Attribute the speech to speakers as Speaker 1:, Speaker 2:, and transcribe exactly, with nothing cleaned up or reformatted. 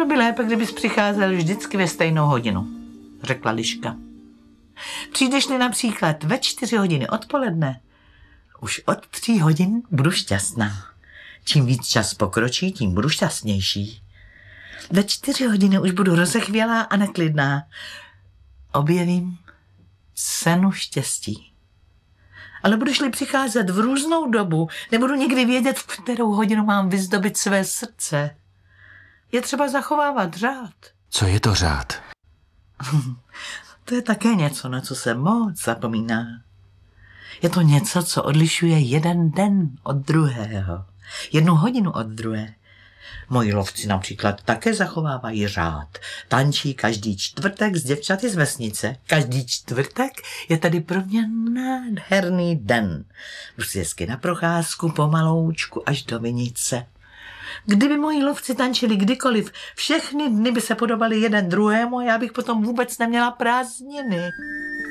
Speaker 1: Bylo by lépe, kdybys přicházel vždycky ve stejnou hodinu, řekla Liška. Přijdeš-li například ve čtyři hodiny odpoledne, už od tří hodin budu šťastná. Čím víc čas pokročí, tím budu šťastnější. Ve čtyři hodiny už budu rozechvělá a neklidná. Objevím cenu štěstí. Ale budeš-li přicházet v různou dobu, nebudu nikdy vědět, v kterou hodinu mám vyzdobit své srdce. Je třeba zachovávat řád.
Speaker 2: Co je to řád?
Speaker 1: To je také něco, na co se moc zapomíná. Je to něco, co odlišuje jeden den od druhého. Jednu hodinu od druhé. Moji lovci například také zachovávají řád. Tančí každý čtvrtek s děvčaty z vesnice. Každý čtvrtek je tady pro mě nádherný den. Jdu si hezky na procházku pomaloučku až do vinice. Kdyby moji lovci tančili kdykoliv, všechny dny by se podobaly jeden druhému a já bych potom vůbec neměla prázdniny.